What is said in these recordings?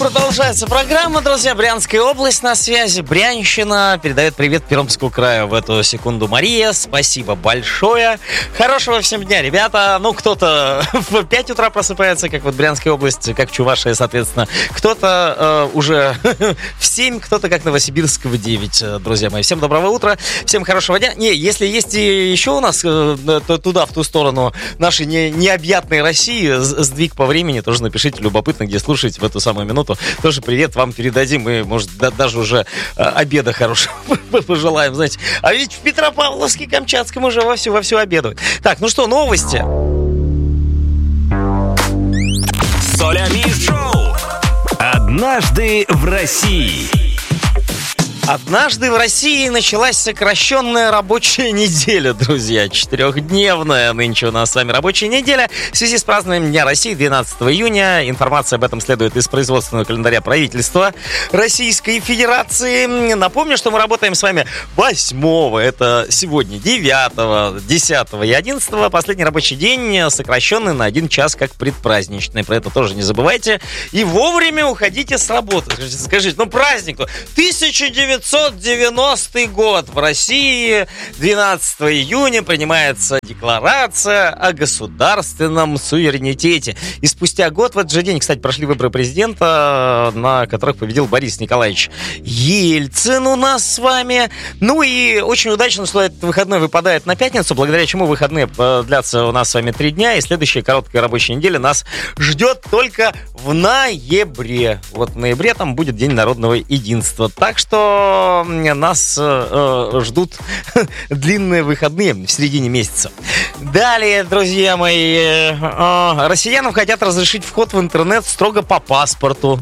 Продолжается программа, друзья. Брянская область на связи. Брянщина передает привет Пермскому краю в эту секунду. Мария, спасибо большое. Хорошего всем дня, ребята. Ну, кто-то в 5 утра просыпается, как вот Брянская область, как Чувашия, соответственно. Кто-то уже в 7, кто-то как Новосибирск в 9, друзья мои. Всем доброго утра, всем хорошего дня. Не, если есть еще у нас туда, в ту сторону нашей необъятной России, сдвиг по времени, тоже напишите, любопытно, где слушаете в эту самую минуту. Тоже привет вам передадим. Мы, может, даже уже обеда хорошего пожелаем, знаете. А ведь в Петропавловске-Камчатском уже вовсю обедают. Так, ну что, новости? Солями шоу. Однажды в России. Однажды в России началась сокращенная рабочая неделя, друзья. 4-дневная нынче у нас с вами рабочая неделя. В связи с празднованием Дня России 12 июня. Информация об этом следует из производственного календаря правительства Российской Федерации. Напомню, что мы работаем с вами 8-го, это сегодня, 9-го, 10-го и 11-го. Последний рабочий день сокращенный на 1 час, как предпраздничный. Про это тоже не забывайте. И вовремя уходите с работы. Скажите, ну праздник-то 1990 год. В России 12 июня принимается декларация о государственном суверенитете. И спустя год в этот же день, кстати, прошли выборы президента, на которых победил Борис Николаевич Ельцин у нас с вами. Ну и очень удачно, что этот выходной выпадает на пятницу, благодаря чему выходные длятся у нас с вами 3 дня. И следующая короткая рабочая неделя нас ждет только в ноябре. Вот в ноябре там будет День народного единства. Так что нас ждут длинные выходные в середине месяца. Далее, друзья мои, россиянам хотят разрешить вход в интернет строго по паспорту.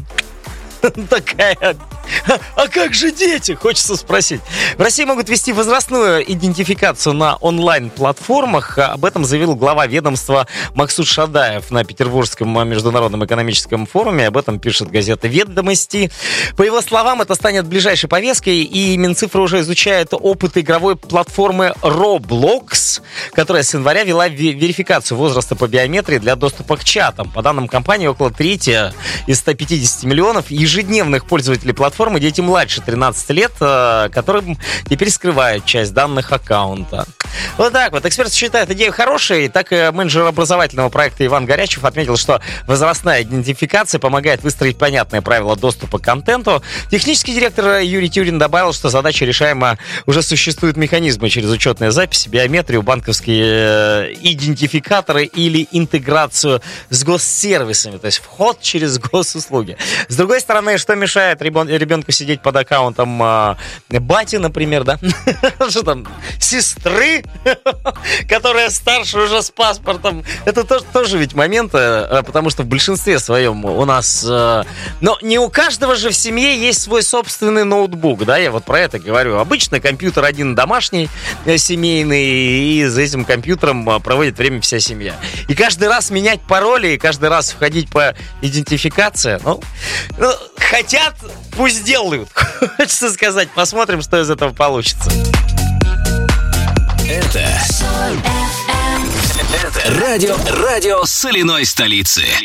Такая... А как же дети? Хочется спросить. В России могут вести возрастную идентификацию на онлайн-платформах. Об этом заявил глава ведомства Максут Шадаев на Петербургском международном экономическом форуме. Об этом пишет газета «Ведомости». По его словам, это станет ближайшей повесткой, и Минцифра уже изучает опыт игровой платформы Roblox, которая с января вела верификацию возраста по биометрии для доступа к чатам. По данным компании, около трети из 150 миллионов ежедневных пользователей платформы дети младше 13 лет, которым теперь скрывают часть данных аккаунта. Вот так вот. Эксперты считают идею хорошей. Так и менеджер образовательного проекта Иван Горячев отметил, что возрастная идентификация помогает выстроить понятные правила доступа к контенту. Технический директор Юрий Тюрин добавил, что задача решаема. Уже существуют механизмы через учетные записи, биометрию, банковские идентификаторы или интеграцию с госсервисами, то есть вход через госуслуги. С другой стороны, что мешает ребенку сидеть под аккаунтом бати, например, да? Что там, сестры, которая старше уже с паспортом. Это тоже ведь моменты, потому что в большинстве своем у нас... Но не у каждого же в семье есть свой собственный ноутбук, да? Я вот про это говорю. Обычно компьютер один домашний, семейный, и за этим компьютером проводит время вся семья. И каждый раз менять пароли, и каждый раз входить по идентификации, хотят, пусть делают. Хочется сказать, посмотрим, что из этого получится. Это радио соляной столицы.